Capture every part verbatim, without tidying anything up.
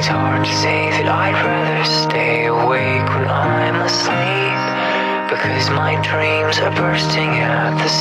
It's hard to say that I'd rather stay awake when I'm asleep, because my dreams are bursting at the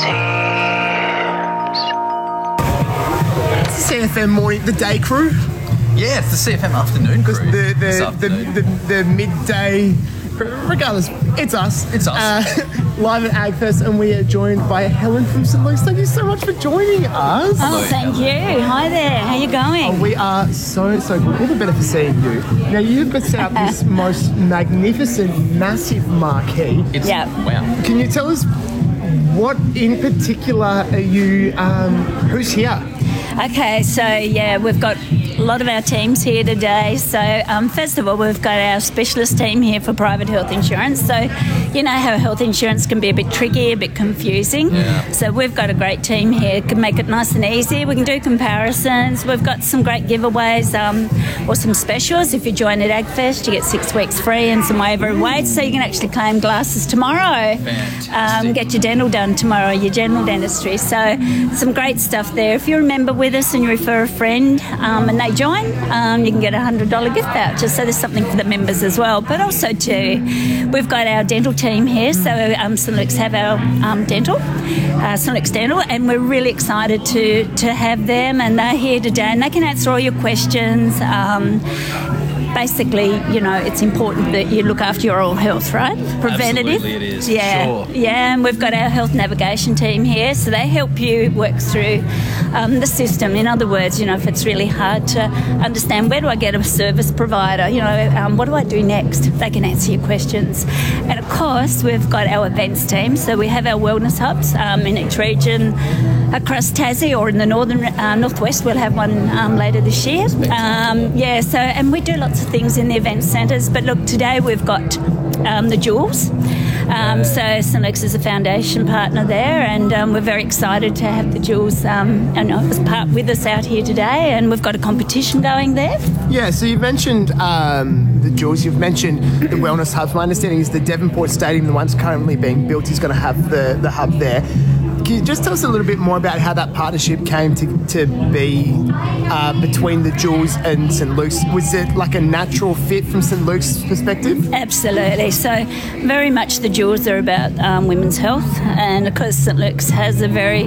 seams. It's the C F M morning, the day crew. Yeah, it's the C F M afternoon crew. The this the, the, afternoon. the, the midday, regardless, it's us. It's us. Uh, live at AgFest, and we are joined by Helen from Saint Luke's. Thank you so much for joining us. Oh, thank you. Hi there. How you going? Oh, we are so, so good. All the better for seeing you. Now, you've got set up this most magnificent, massive marquee. It's, Yeah. Wow. Can you tell us what in particular are you, um, who's here? Okay, so yeah, we've got a lot of our teams here today. So um, first of all, we've got our specialist team here for private health insurance. So you know how health insurance can be a bit tricky, a bit confusing. Yeah. So we've got a great team here, can make it nice and easy. We can do comparisons. We've got some great giveaways um, or some specials. If you join at AgFest, you get six weeks free and some waiver of weight, so you can actually claim glasses tomorrow. Fantastic. Um, get your dental done tomorrow, your general dentistry. So some great stuff there. If you remember with us and you refer a friend um, and they join, um, you can get a one hundred dollars gift voucher. So there's something for the members as well. But also too, we've got our dental team here. So um, Saint Luke's have our um, dental, uh, Saint Luke's Dental, and we're really excited to, to have them, and they're here today and they can answer all your questions. Um, Basically, you know, it's important that you look after your oral health, right? Preventative. Absolutely it is. Yeah. Sure. Yeah, and we've got our health navigation team here, so they help you work through um, the system. In other words, you know, if it's really hard to understand, where do I get a service provider? You know, um, what do I do next? They can answer your questions. And of course, we've got our events team, so we have our wellness hubs um, in each region across Tassie, or in the northern uh, northwest. We'll have one um, later this year. Um, yeah, so and we do lots of things in the event centres. But look, today we've got um, the Jewels. Um, so Saint Luke's is a foundation partner there, and um, we're very excited to have the Jewels um, and as part with us out here today. And we've got a competition going there. Yeah, so you've mentioned um, the Jewels, you've mentioned the wellness hubs. My understanding is the Devonport Stadium, the one's currently being built, is going to have the, the hub there. Can you just tell us a little bit more about how that partnership came to, to be uh, between the Jewels and Saint Luke's? Was it like a natural fit from Saint Luke's perspective? Absolutely. So very much the Jewels are about um, women's health, and of course Saint Luke's has a very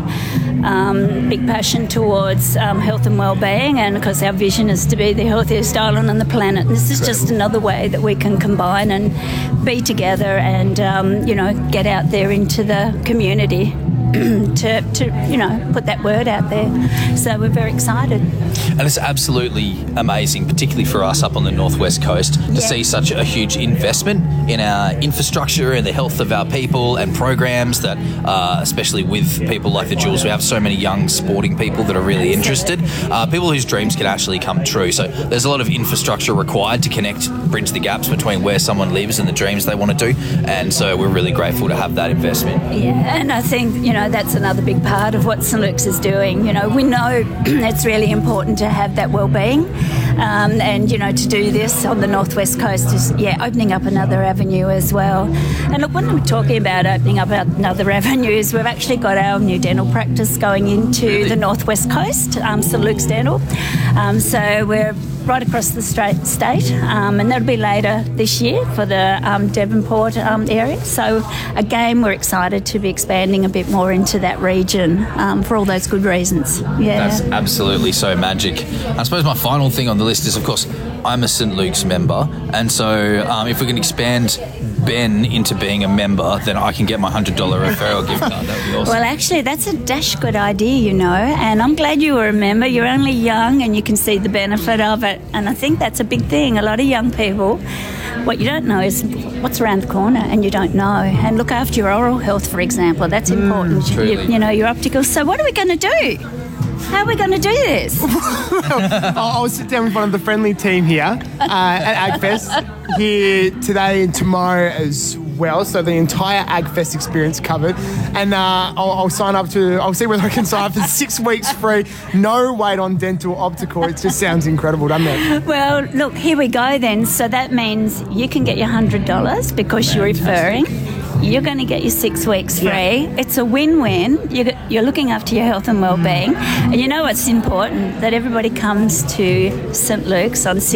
um, big passion towards um, health and well-being, and of course our vision is to be the healthiest island on the planet. And this is just another way that we can combine and be together and, um, you know, get out there into the community. to, to, you know, put that word out there. So we're very excited. And it's absolutely amazing, particularly for us up on the northwest coast, to Yeah. see such a huge investment in our infrastructure and the health of our people and programs that, uh, especially with people like the Jewels, we have so many young sporting people that are really interested, uh, people whose dreams can actually come true. So there's a lot of infrastructure required to connect, bridge the gaps between where someone lives and the dreams they want to do. And so we're really grateful to have that investment. Yeah, and I think, you know, that's another big part of what Saint Luke's is doing. You know, we know it's really important to have that well-being, um, and, you know, to do this on the northwest coast is, yeah, opening up another avenue as well. And look, when we're talking about opening up another avenues, we've actually got our new dental practice going into Really? the northwest coast, um, Saint Luke's Dental. Um, so we're right across the straight state, um, and that'll be later this year for the um, Devonport um, area. So again, we're excited to be expanding a bit more into that region um, for all those good reasons. Yeah. That's absolutely so magic. I suppose my final thing on the list is, of course, I'm a Saint Luke's member, and so um, if we can expand Ben into being a member, then I can get my one hundred dollars referral gift card. That would be awesome. Well, actually, that's a dash good idea, you know, and I'm glad you were a member. You're only young and you can see the benefit of it, and I think that's a big thing. A lot of young people, what you don't know is what's around the corner, and you don't know. And look after your oral health, for example. That's important. truly. You, you know, your optical. So what are we going to do? How are we going to do this? I'll, I'll sit down with one of the friendly team here uh, at AgFest here today and tomorrow as well. So the entire AgFest experience covered, and uh, I'll, I'll sign up to. I'll see whether I can sign up for six weeks free. No wait on dental optical. It just sounds incredible, doesn't it? Well, look, here we go then. So that means you can get your one hundred dollars because you're referring. You're going to get your six weeks free. Yeah. It's a win-win. You're, you're looking after your health and well-being. And you know what's important? That everybody comes to Saint Luke's on